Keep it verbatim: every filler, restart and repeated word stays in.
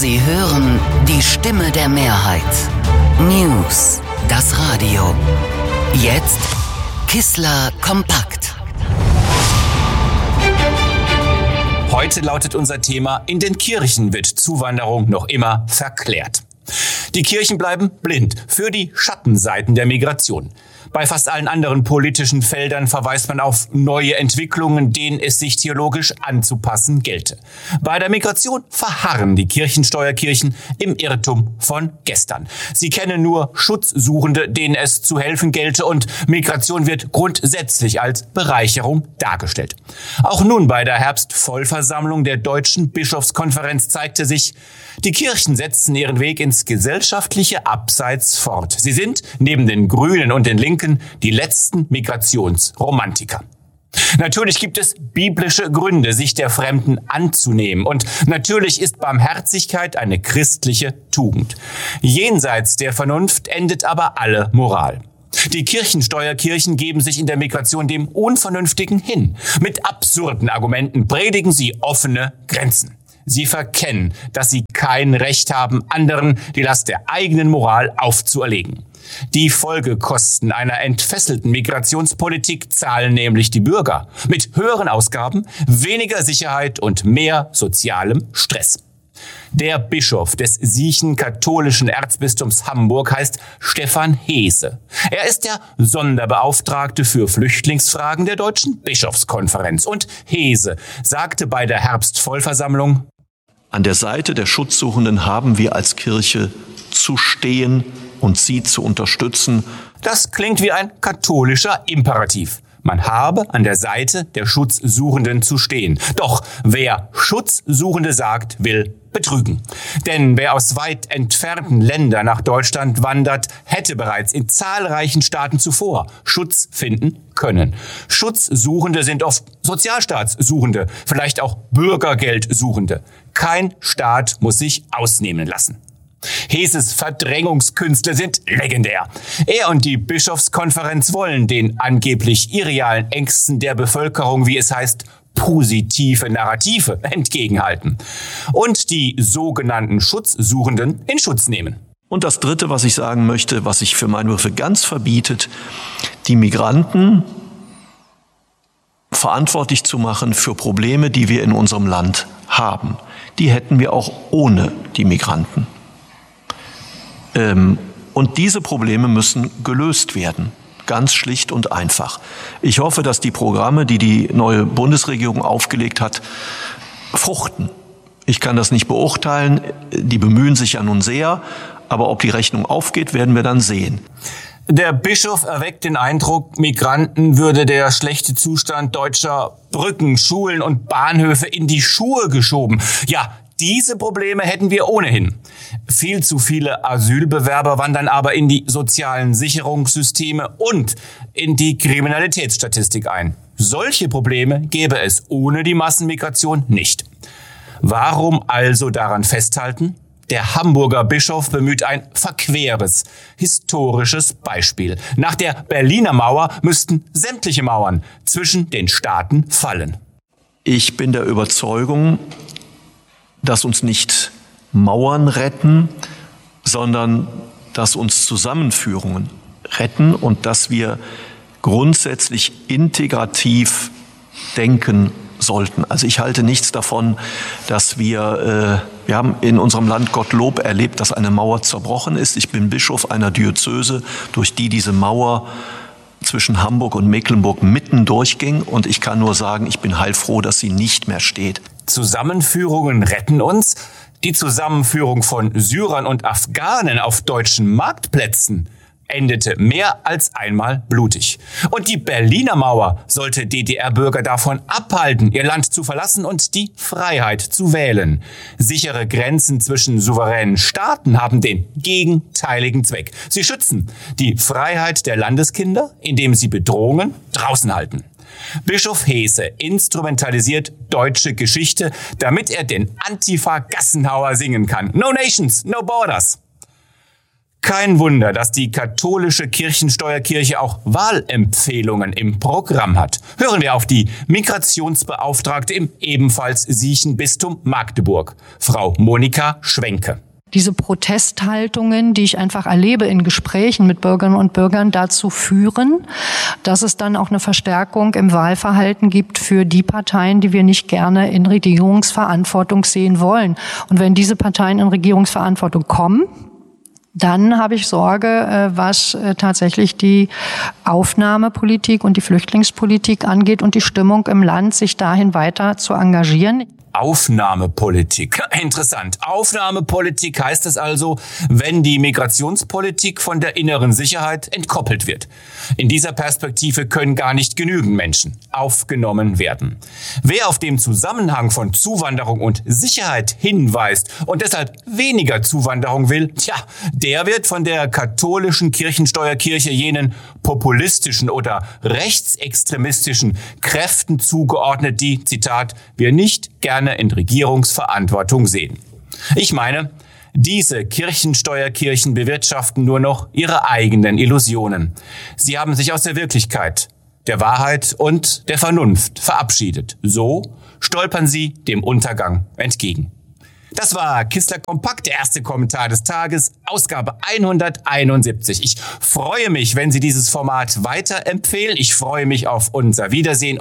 Sie hören die Stimme der Mehrheit. News, das Radio. Jetzt Kissler kompakt. Heute lautet unser Thema: In den Kirchen wird Zuwanderung noch immer verklärt. Die Kirchen bleiben blind für die Schattenseiten der Migration. Bei fast allen anderen politischen Feldern verweist man auf neue Entwicklungen, denen es sich theologisch anzupassen gelte. Bei der Migration verharren die Kirchensteuerkirchen im Irrtum von gestern. Sie kennen nur Schutzsuchende, denen es zu helfen gelte, und Migration wird grundsätzlich als Bereicherung dargestellt. Auch nun bei der Herbstvollversammlung der Deutschen Bischofskonferenz zeigte sich, die Kirchen setzen ihren Weg ins gesellschaftliche Abseits fort. Sie sind neben den Grünen und den Linken die letzten Migrationsromantiker. Natürlich gibt es biblische Gründe, sich der Fremden anzunehmen. Und natürlich ist Barmherzigkeit eine christliche Tugend. Jenseits der Vernunft endet aber alle Moral. Die Kirchensteuerkirchen geben sich in der Migration dem Unvernünftigen hin. Mit absurden Argumenten predigen sie offene Grenzen. Sie verkennen, dass sie kein Recht haben, anderen die Last der eigenen Moral aufzuerlegen. Die Folgekosten einer entfesselten Migrationspolitik zahlen nämlich die Bürger mit höheren Ausgaben, weniger Sicherheit und mehr sozialem Stress. Der Bischof des Siechen-katholischen Erzbistums Hamburg heißt Stefan Heese. Er ist der Sonderbeauftragte für Flüchtlingsfragen der Deutschen Bischofskonferenz. Und Heese sagte bei der Herbstvollversammlung: An der Seite der Schutzsuchenden haben wir als Kirche zu stehen und sie zu unterstützen. Das klingt wie ein katholischer Imperativ. Man habe an der Seite der Schutzsuchenden zu stehen. Doch wer Schutzsuchende sagt, will betrügen. Denn wer aus weit entfernten Ländern nach Deutschland wandert, hätte bereits in zahlreichen Staaten zuvor Schutz finden können. Schutzsuchende sind oft Sozialstaatssuchende, vielleicht auch Bürgergeldsuchende. Kein Staat muss sich ausnehmen lassen. Heeses Verdrängungskünste sind legendär. Er und die Bischofskonferenz wollen den angeblich irrealen Ängsten der Bevölkerung, wie es heißt, positive Narrative entgegenhalten und die sogenannten Schutzsuchenden in Schutz nehmen. Und das Dritte, was ich sagen möchte, was sich für meine Begriffe ganz verbietet: die Migranten verantwortlich zu machen für Probleme, die wir in unserem Land haben. Die hätten wir auch ohne die Migranten. Ähm, und diese Probleme müssen gelöst werden. Ganz schlicht und einfach. Ich hoffe, dass die Programme, die die neue Bundesregierung aufgelegt hat, fruchten. Ich kann das nicht beurteilen. Die bemühen sich ja nun sehr. Aber ob die Rechnung aufgeht, werden wir dann sehen. Der Bischof erweckt den Eindruck, Migranten würde der schlechte Zustand deutscher Brücken, Schulen und Bahnhöfe in die Schuhe geschoben. Ja, diese Probleme hätten wir ohnehin. Viel zu viele Asylbewerber wandern aber in die sozialen Sicherungssysteme und in die Kriminalitätsstatistik ein. Solche Probleme gäbe es ohne die Massenmigration nicht. Warum also daran festhalten? Der Hamburger Bischof bemüht ein verqueres, historisches Beispiel. Nach der Berliner Mauer müssten sämtliche Mauern zwischen den Staaten fallen. Ich bin der Überzeugung, dass uns nicht Mauern retten, sondern dass uns Zusammenführungen retten und dass wir grundsätzlich integrativ denken sollten. Also ich halte nichts davon, dass wir, äh, wir haben in unserem Land Gottlob erlebt, dass eine Mauer zerbrochen ist. Ich bin Bischof einer Diözese, durch die diese Mauer zwischen Hamburg und Mecklenburg mitten durchging, und ich kann nur sagen, ich bin heilfroh, dass sie nicht mehr steht. Zusammenführungen retten uns? Die Zusammenführung von Syrern und Afghanen auf deutschen Marktplätzen endete mehr als einmal blutig. Und die Berliner Mauer sollte D D R-Bürger davon abhalten, ihr Land zu verlassen und die Freiheit zu wählen. Sichere Grenzen zwischen souveränen Staaten haben den gegenteiligen Zweck. Sie schützen die Freiheit der Landeskinder, indem sie Bedrohungen draußen halten. Bischof Heese instrumentalisiert deutsche Geschichte, damit er den Antifa-Gassenhauer singen kann. No Nations, no Borders. Kein Wunder, dass die katholische Kirchensteuerkirche auch Wahlempfehlungen im Programm hat. Hören wir auf die Migrationsbeauftragte im ebenfalls Siechen Bistum Magdeburg, Frau Monika Schwenke. Diese Protesthaltungen, die ich einfach erlebe in Gesprächen mit Bürgerinnen und Bürgern, dazu führen, dass es dann auch eine Verstärkung im Wahlverhalten gibt für die Parteien, die wir nicht gerne in Regierungsverantwortung sehen wollen. Und wenn diese Parteien in Regierungsverantwortung kommen, dann habe ich Sorge, was tatsächlich die Aufnahmepolitik und die Flüchtlingspolitik angeht und die Stimmung im Land, sich dahin weiter zu engagieren. Aufnahmepolitik. Interessant. Aufnahmepolitik heißt es also, wenn die Migrationspolitik von der inneren Sicherheit entkoppelt wird. In dieser Perspektive können gar nicht genügend Menschen aufgenommen werden. Wer auf den Zusammenhang von Zuwanderung und Sicherheit hinweist und deshalb weniger Zuwanderung will, tja, der wird von der katholischen Kirchensteuerkirche jenen populistischen oder rechtsextremistischen Kräften zugeordnet, die, Zitat, wir nicht gerne in Regierungsverantwortung sehen. Ich meine, diese Kirchensteuerkirchen bewirtschaften nur noch ihre eigenen Illusionen. Sie haben sich aus der Wirklichkeit, der Wahrheit und der Vernunft verabschiedet. So stolpern sie dem Untergang entgegen. Das war Kistler Kompakt, der erste Kommentar des Tages, Ausgabe hunderteinundsiebzig. Ich freue mich, wenn Sie dieses Format weiterempfehlen. Ich freue mich auf unser Wiedersehen.